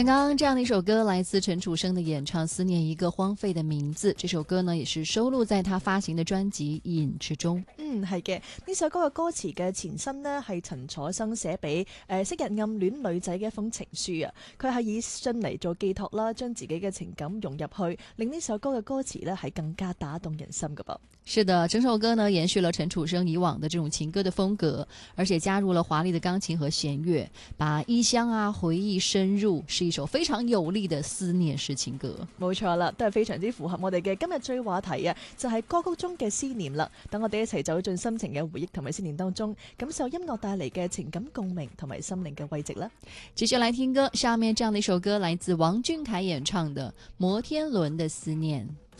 刚刚这样的一首歌来自陈楚生的演唱《思念一个荒廢的名字》，這首歌呢也是收錄在他發行的專輯《影》之中。 係嘅，呢首歌嘅歌詞嘅前身呢係陳楚生寫俾昔日暗戀女仔嘅一封情書啊，佢係以信嚟做寄託啦，將自己嘅情感融入去，令呢首歌嘅歌詞呢係更加打動人心㗎噃。 是的，整首歌呢延續了陳楚生以往的這種情歌的風格，而且加入了華麗的鋼琴和弦樂，把異鄉啊回憶深入，是一首非常有力的思念式情歌。 冇錯啦，都係非常之符合我哋嘅今日最話題啊，就係歌曲中嘅思念啦。等我哋一齊走進心情嘅回憶同埋思念當中，感受音樂帶嚟嘅情感共鳴同埋心靈嘅慰藉啦。 繼續來聽歌，下面這樣的一首歌來自王俊凱演唱的《摩天輪的思念》。